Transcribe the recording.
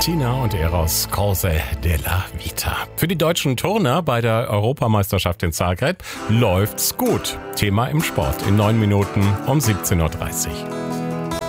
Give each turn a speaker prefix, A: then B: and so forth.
A: Tina und Eros Cose della Vita. Für die deutschen Turner bei der Europameisterschaft in Zagreb läuft's gut. Thema im Sport in 9 Minuten um 17:30 Uhr.